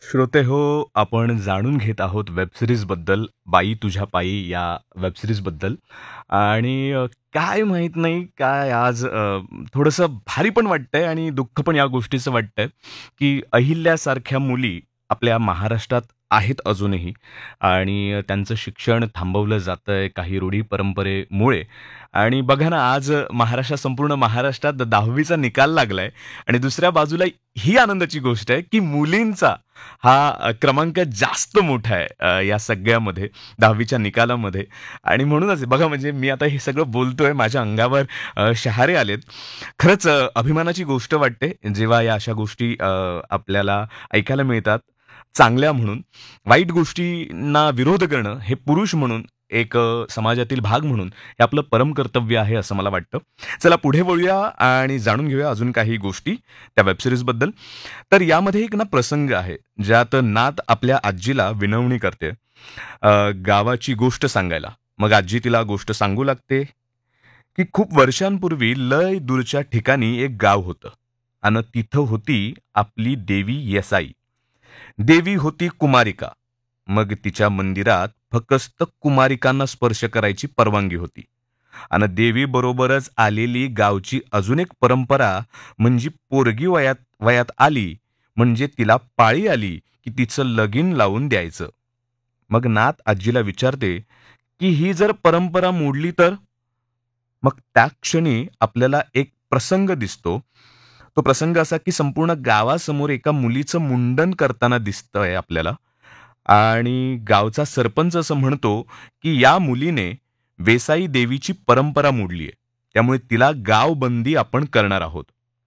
श्रोते हो, आपण जाणून घेत आहोत वेब सीरीजबद्दल, बाई तुझ्या पायी या वेब सीरीजबद्दल आणि काय माहीत नाही काय आज थोडंसं भारी पण वाटतंय आणि दुःख पण या गोष्टीचं वाटतंय, की अहिल्यासारख्या मुली आपल्या महाराष्ट्रात आहेत अजूनही आणि त्यांचं शिक्षण थांबवलं जातंय काही रूढी परंपरेमुळे आणि बघा ना, आज संपूर्ण महाराष्ट्रात 10वीचा निकाल लागलाय आणि दुसऱ्या बाजूला ही आनंदाची गोष्ट आहे, की मुलींचा हा क्रमांक जास्त मोठा आहे या सगळ्यामध्ये 10वीच्या निकालामध्ये आणि म्हणूनच बघा म्हणजे मी आता हे सगळं बोलतोय माझ्या अंगावर शहारे आलेत. खरंच अभिमानाची गोष्ट वाटते जेव्हा या अशा गोष्टी आपल्याला ऐकायला मिळतात चांगल्या म्हणून. वाईट गोष्टींना विरोध करणं हे पुरुष म्हणून एक समाजातील भाग म्हणून हे आपलं परम कर्तव्य आहे असं मला वाटतं. चला पुढे वळूया आणि जाणून घेऊया अजून काही गोष्टी त्या वेब सीरीजबद्दल. तर यामध्ये एक ना प्रसंग आहे, ज्यात नात आपल्या आजीला विनवणी करते गावाची गोष्ट सांगायला. मग आजी तिला गोष्ट सांगू लागते, की खूप वर्षांपूर्वी लय दूरच्या ठिकाणी एक गाव होतं आणि तिथं होती आपली देवी येसाई. देवी होती कुमारिका. मग तिच्या मंदिरात फक्त कुमारिकांना स्पर्श करायची परवानगी होती. आणि देवीबरोबरच आलेली गावची अजून एक परंपरा म्हणजे पोरगी वयात वयात आली म्हणजे तिला पाळी आली की तिचं लगीन लावून द्यायचं. मग नात आजीला विचारते की ही जर परंपरा मोडली तर? मग त्या क्षणी आपल्याला एक प्रसंग दिसतो. तो प्रसंग असा की संपूर्ण गावासमोर एका मुलीचं मुंडन करताना दिसतंय आपल्याला आणि गावचा सरपंच असं म्हणतो की या मुलीने वेसाई देवीची परंपरा मोडली आहे. त्यामुळे तिला गावबंदी आपण करणार आहोत.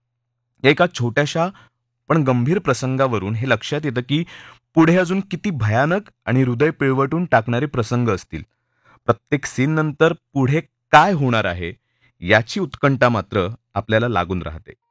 एका छोट्याशा पण गंभीर प्रसंगावरून हे लक्षात येतं की पुढे अजून किती भयानक आणि हृदय पिळवटून टाकणारे प्रसंग असतील. प्रत्येक सीन नंतर पुढे काय होणार आहे याची उत्कंठा मात्र आपल्याला लागून राहते.